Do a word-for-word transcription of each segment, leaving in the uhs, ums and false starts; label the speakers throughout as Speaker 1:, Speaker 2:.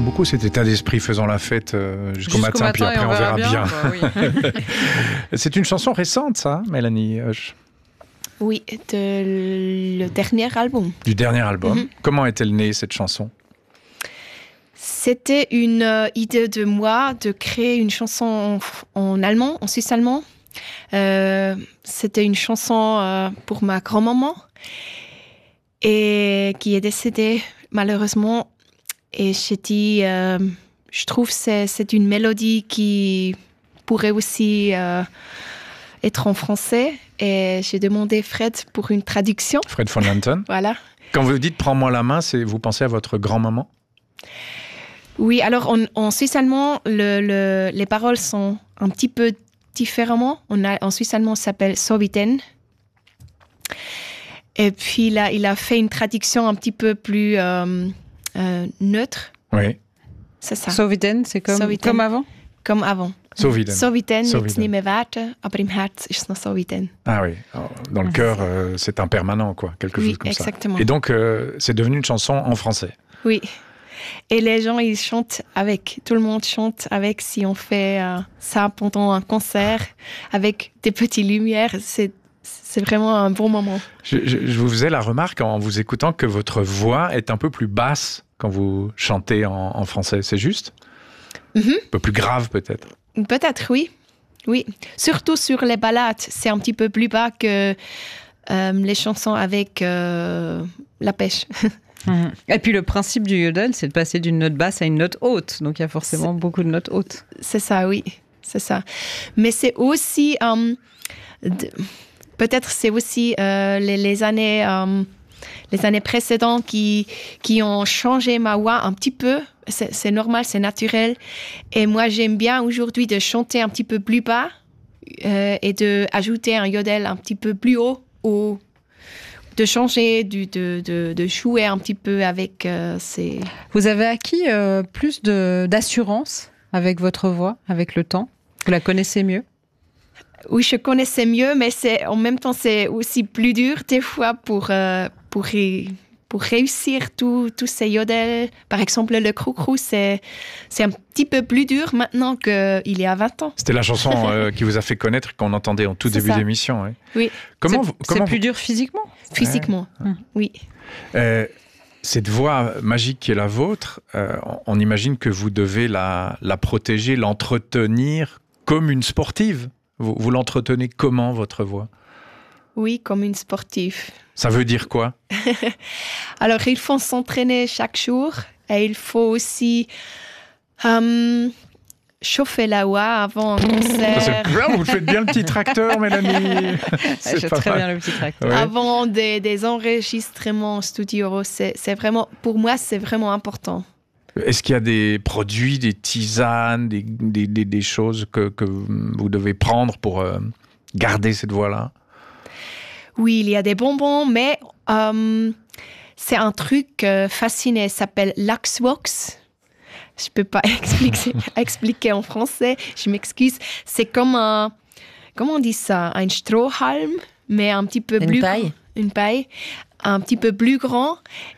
Speaker 1: beaucoup cet état d'esprit, faisons la fête euh, jusqu'au,
Speaker 2: Jusqu'au
Speaker 1: matin,
Speaker 2: matin,
Speaker 1: puis après
Speaker 2: on
Speaker 1: on verra
Speaker 2: verra
Speaker 1: bien.
Speaker 2: bien. Bah, oui.
Speaker 1: C'est une chanson récente, ça, Mélanie Hush,
Speaker 3: Oui, de le dernier album.
Speaker 1: du dernier album.
Speaker 3: Mm-hmm.
Speaker 1: Comment est-elle née, cette chanson?
Speaker 3: C'était une euh, idée de moi de créer une chanson en, en allemand, en suisse allemand. Euh, c'était une chanson euh, pour ma grand-maman et qui est décédée malheureusement. Et j'ai dit, euh, je trouve que c'est, c'est une mélodie qui pourrait aussi euh, être en français. Et j'ai demandé Fred pour une traduction.
Speaker 1: Fred von Lanten.
Speaker 3: Voilà.
Speaker 1: Quand vous dites « prends-moi la main », c'est, vous pensez à votre grand-maman?
Speaker 3: Oui, alors en, en suisse allemand, le, le, les paroles sont un petit peu différemment. On a, en suisse allemand, ça s'appelle Soviten. Et puis là, il a fait une traduction un petit peu plus euh, euh, neutre.
Speaker 1: Oui.
Speaker 3: C'est ça.
Speaker 2: Soviten, c'est comme,
Speaker 3: Soviten.
Speaker 2: comme avant.
Speaker 3: Comme avant.
Speaker 1: Soviten.
Speaker 3: Soviten,
Speaker 1: Soviten.
Speaker 3: jetzt nicht mehr warten, aber im Herz ist noch Soviten.
Speaker 1: Ah oui, dans le
Speaker 3: Ah,
Speaker 1: cœur,
Speaker 3: c'est-
Speaker 1: euh, c'est impermanent, quoi, quelque
Speaker 3: Oui,
Speaker 1: chose comme
Speaker 3: exactement.
Speaker 1: ça. Et donc, euh, c'est devenu une chanson en français.
Speaker 3: Oui. Et les gens, ils chantent avec. Tout le monde chante avec si on fait euh, ça pendant un concert avec des petites lumières. C'est, c'est vraiment un bon moment.
Speaker 1: Je, je, je vous faisais la remarque en vous écoutant que votre voix est un peu plus basse quand vous chantez en, en français. C'est juste?
Speaker 3: Mhm.
Speaker 1: Un peu plus grave, peut-être.
Speaker 3: Peut-être, oui. Oui. Surtout sur les ballades, c'est un petit peu plus bas que euh, les chansons avec euh, la pêche.
Speaker 2: Mhm. Et puis le principe du yodel, c'est de passer d'une note basse à une note haute. Donc il y a forcément
Speaker 3: C'est-
Speaker 2: beaucoup de notes hautes.
Speaker 3: C'est ça, oui. C'est ça. Mais c'est aussi... euh, de- peut-être c'est aussi euh, les, les années... euh, les années précédentes qui, qui ont changé ma voix un petit peu. C'est, c'est normal, c'est naturel. Et moi, j'aime bien aujourd'hui de chanter un petit peu plus bas euh, et d'ajouter un yodel un petit peu plus haut ou de changer, du, de, de, de jouer un petit peu avec euh, ces...
Speaker 2: Vous avez acquis euh, plus de, d'assurance avec votre voix, avec le temps. Vous la connaissez mieux.
Speaker 3: Oui, je connaissais mieux, mais c'est, en même temps, c'est aussi plus dur des fois pour, euh, pour, ré- pour réussir tous tous ces yodels. Par exemple, le crou-crou, c'est, c'est un petit peu plus dur maintenant qu'il y a vingt ans.
Speaker 1: C'était la chanson euh, qui vous a fait connaître, qu'on entendait en tout
Speaker 3: C'est
Speaker 1: début
Speaker 3: ça.
Speaker 1: d'émission. Oui.
Speaker 3: Oui,
Speaker 1: Comment,
Speaker 2: c'est,
Speaker 1: vous-
Speaker 2: c'est
Speaker 1: comment
Speaker 2: plus
Speaker 1: vous-
Speaker 2: dur physiquement.
Speaker 3: physiquement,
Speaker 2: Ouais.
Speaker 3: oui.
Speaker 1: Euh, cette voix magique qui est la vôtre, euh, on, on imagine que vous devez la, la protéger, l'entretenir comme une sportive. Vous, vous l'entretenez comment, votre voix?
Speaker 3: Oui, comme une sportive.
Speaker 1: Ça veut dire quoi?
Speaker 3: Alors, il faut s'entraîner chaque jour et il faut aussi euh, chauffer la voix avant un
Speaker 1: Ça,
Speaker 3: concert.
Speaker 1: c'est bien, vous faites bien le petit tracteur, Mélanie. C'est
Speaker 2: J'ai
Speaker 1: pas
Speaker 2: très
Speaker 1: mal.
Speaker 2: bien le petit tracteur.
Speaker 1: Ouais.
Speaker 3: Avant des, des enregistrements studio, c'est, c'est vraiment, pour moi, c'est vraiment important.
Speaker 1: Est-ce qu'il y a des produits, des tisanes, des, des, des, des choses que, que vous devez prendre pour euh, garder cette voix-là?
Speaker 3: Oui, il y a des bonbons, mais euh, c'est un truc euh, fascinant, ça s'appelle l'Axvox. Je peux pas expliquer, expliquer en français, je m'excuse. C'est comme un, comment on dit ça, un Strohhalm, mais un petit peu
Speaker 4: Une
Speaker 3: plus
Speaker 4: paille.
Speaker 3: grand- une paille, un petit peu plus grand,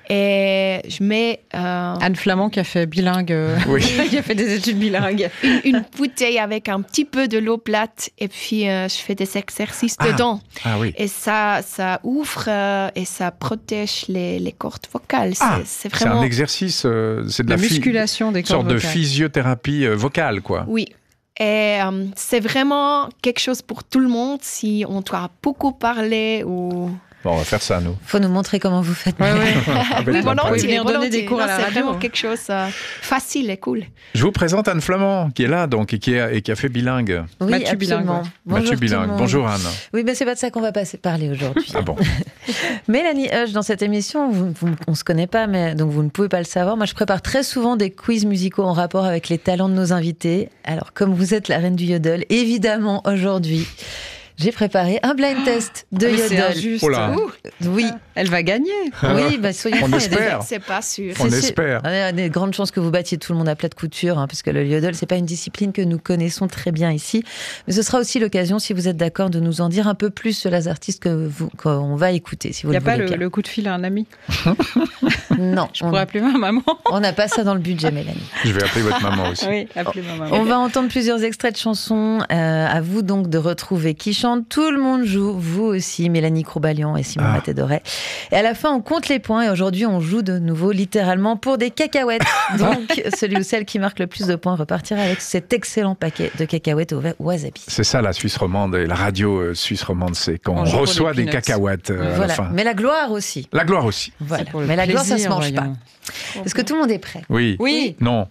Speaker 3: et je mets euh,
Speaker 2: Anne Flamand qui a fait bilingue, euh,
Speaker 1: Oui.
Speaker 2: qui a fait des études bilingues.
Speaker 3: une, une bouteille avec un petit peu de l'eau plate, et puis euh, je fais des exercices
Speaker 1: Ah.
Speaker 3: dedans.
Speaker 1: Ah oui.
Speaker 3: Et ça, ça ouvre euh, et ça protège les, les cordes vocales. C'est,
Speaker 1: Ah,
Speaker 3: c'est
Speaker 1: C'est
Speaker 3: vraiment...
Speaker 1: un exercice, euh, c'est de
Speaker 2: La
Speaker 1: la, phy-
Speaker 2: musculation des
Speaker 1: une sorte
Speaker 2: cordes
Speaker 1: de
Speaker 2: vocales.
Speaker 1: physiothérapie euh, vocale, quoi.
Speaker 3: Oui. Et euh, c'est vraiment quelque chose pour tout le monde si on doit beaucoup parler ou...
Speaker 1: Bon, on va faire ça, nous.
Speaker 4: Faut nous montrer comment vous faites.
Speaker 2: Ouais, ouais.
Speaker 1: Avec
Speaker 3: Oui,
Speaker 1: la
Speaker 3: volontiers,
Speaker 1: paille.
Speaker 2: venir donner
Speaker 3: volontiers.
Speaker 2: des cours à
Speaker 3: Non,
Speaker 2: la
Speaker 3: c'est
Speaker 2: radio.
Speaker 3: vraiment quelque chose euh, facile et cool.
Speaker 1: Je vous présente Anne Flamand, qui est là, donc, et qui, est, et qui a fait bilingue.
Speaker 4: Oui,
Speaker 2: Mathieu bilingue,
Speaker 4: absolument.
Speaker 2: ouais.
Speaker 4: Bonjour
Speaker 1: Mathieu
Speaker 4: tout le
Speaker 1: bilingue.
Speaker 4: monde.
Speaker 1: Bonjour, Anne.
Speaker 4: Oui, mais c'est pas de ça qu'on va passer, parler aujourd'hui.
Speaker 1: Ah bon.
Speaker 4: Mélanie Hush, dans cette émission, vous, vous- on se connaît pas, mais donc vous ne pouvez pas le savoir. Moi, je prépare très souvent des quiz musicaux en rapport avec les talents de nos invités. Alors, comme vous êtes la reine du yodel, évidemment, aujourd'hui, j'ai préparé un blind test de
Speaker 2: Ah, mais c'est
Speaker 4: yodel.
Speaker 2: injuste.
Speaker 1: Oh là.
Speaker 4: Oui,
Speaker 2: Elle va gagner.
Speaker 4: oui, bah soyons
Speaker 1: On
Speaker 4: francs, il y a des-
Speaker 1: espère.
Speaker 3: C'est pas sûr.
Speaker 1: On
Speaker 4: C'est- c'est-
Speaker 1: espère.
Speaker 4: Il y a des grandes chances que vous battiez tout le monde à plat de couture, hein, parce que le yodel, c'est pas une discipline que nous connaissons très bien ici. Mais ce sera aussi l'occasion, si vous êtes d'accord, de nous en dire un peu plus sur les artistes que vous, qu'on va écouter, si vous
Speaker 2: Il n'y a
Speaker 4: le
Speaker 2: pas
Speaker 4: voulez
Speaker 2: le,
Speaker 4: bien.
Speaker 2: le coup de fil à un ami.
Speaker 4: Non,
Speaker 2: Je
Speaker 4: on
Speaker 2: pourrais appeler ma maman.
Speaker 4: on n'a pas ça dans le budget, Mélanie.
Speaker 1: Je vais appeler votre maman aussi.
Speaker 2: Oui, appeler ma maman.
Speaker 4: On va entendre plusieurs extraits de chansons. Euh, à vous donc de retrouver qui chante. Tout le monde joue, vous aussi, Mélanie Croubalion et Simon
Speaker 1: Ah.
Speaker 4: Matédoret. Et à la fin, on compte les points. Et aujourd'hui, on joue de nouveau littéralement pour des cacahuètes. Donc, celui ou celle qui marque le plus de points repartira avec cet excellent paquet de cacahuètes au wasabi.
Speaker 1: C'est ça la Suisse romande et la radio euh, suisse romande, c'est quand
Speaker 2: On
Speaker 1: on
Speaker 2: joue pour
Speaker 1: reçoit
Speaker 2: les
Speaker 1: des
Speaker 2: peanuts.
Speaker 1: cacahuètes euh, à la
Speaker 4: Voilà.
Speaker 1: fin.
Speaker 4: Mais la gloire aussi.
Speaker 1: La gloire aussi.
Speaker 4: Voilà.
Speaker 2: C'est pour le
Speaker 4: Mais la gloire, ça se
Speaker 2: plaisir,
Speaker 4: mange pas.
Speaker 2: voyons.
Speaker 4: Est-ce que tout le monde est prêt?
Speaker 1: Oui.
Speaker 2: Oui.
Speaker 1: Non.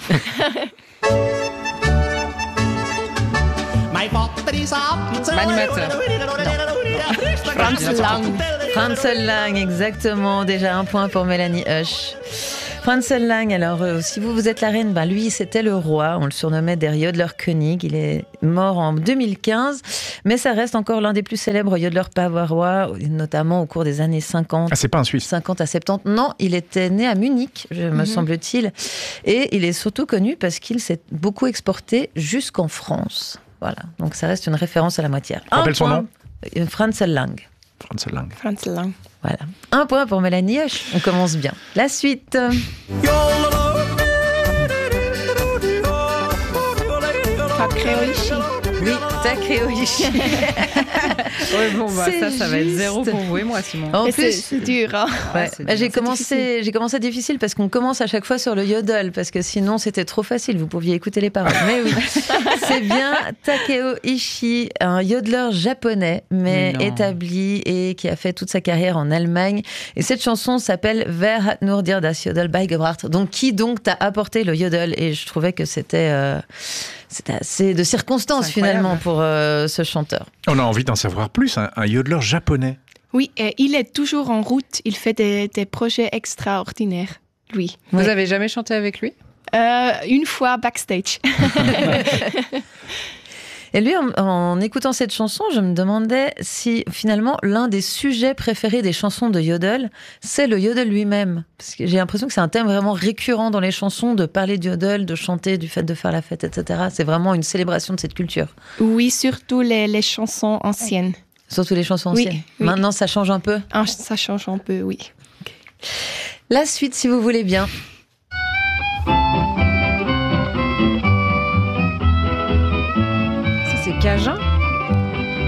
Speaker 2: L'animateur.
Speaker 3: Franz Lang.
Speaker 4: Franz Lang, exactement. Déjà un point pour Mélanie Husch. Franz Lang, alors euh, si vous, vous êtes la reine, ben lui c'était le roi, on le surnommait der Jodlerkönig, il est mort en deux mille quinze, mais ça reste encore l'un des plus célèbres Jodlers bavarois, notamment au cours des années cinquante.
Speaker 1: Ah, c'est pas un Suisse.
Speaker 4: cinquante à soixante-dix. Non, il était né à Munich, je- me
Speaker 3: Mhm.
Speaker 4: semble-t-il. Et il est surtout connu parce qu'il s'est beaucoup exporté jusqu'en France. Voilà, donc ça reste une référence à la moitié. Un
Speaker 1: Rappelle son
Speaker 4: point,
Speaker 1: nom.
Speaker 4: euh, Franz Lang.
Speaker 1: Franz Lang.
Speaker 3: Franz Lang.
Speaker 4: Voilà. Un point pour Mélanie Husch. On commence bien. La suite.
Speaker 3: Takeo-ishi.
Speaker 4: Oui, Takeo-ishi.
Speaker 2: Ouais, bon, bah,
Speaker 4: C'est
Speaker 2: ça, ça va être
Speaker 4: juste.
Speaker 2: zéro pour vous et moi, Simon.
Speaker 4: En
Speaker 3: Et c'est-
Speaker 4: plus,
Speaker 3: c'est dur, hein.
Speaker 4: ouais,
Speaker 2: c'est
Speaker 4: bah,
Speaker 2: dur.
Speaker 4: j'ai
Speaker 3: C'est
Speaker 4: commencé, j'ai commencé difficile parce qu'on commence à chaque fois sur le yodel parce que sinon c'était trop facile. Vous pouviez écouter les paroles. Mais oui, c'est bien Takeo Ishii, un yodeler japonais mais
Speaker 2: Mais non.
Speaker 4: établi et qui a fait toute sa carrière en Allemagne. Et cette chanson s'appelle Wer hat nur dir das Jodel beigebracht. Donc qui donc t'a apporté le yodel? Et je trouvais que c'était euh, c'était assez de circonstances
Speaker 2: C'est incroyable.
Speaker 4: finalement pour euh, ce chanteur.
Speaker 1: On a envie d'en savoir plus, un, un yodeler japonais.
Speaker 3: Oui, et il est toujours en route. Il fait des, des projets extraordinaires, lui.
Speaker 2: Vous
Speaker 4: Ouais.
Speaker 2: avez jamais chanté avec lui?
Speaker 3: Euh, une fois backstage.
Speaker 4: Et lui, en, en écoutant cette chanson, je me demandais si finalement l'un des sujets préférés des chansons de yodel, c'est le yodel lui-même. Parce que j'ai l'impression que c'est un thème vraiment récurrent dans les chansons, de parler de yodel, de chanter, du fait de faire la fête, et cetera. C'est vraiment une célébration de cette culture.
Speaker 3: Oui, surtout les, les chansons anciennes.
Speaker 4: Surtout les chansons
Speaker 3: Oui,
Speaker 4: anciennes.
Speaker 3: oui.
Speaker 4: Maintenant, ça change un peu.
Speaker 3: Ah, ça change un peu, oui.
Speaker 4: La suite, si vous voulez bien.
Speaker 2: Ça, c'est Cajun?